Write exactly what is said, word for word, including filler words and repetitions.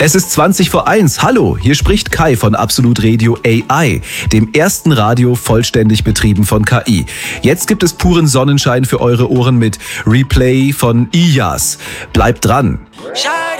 Es ist zwanzig vor eins. Hallo, hier spricht Kai von Absolut Radio A I, dem ersten Radio vollständig betrieben von K I. Jetzt gibt es puren Sonnenschein für eure Ohren mit Replay von Iyas. Bleibt dran.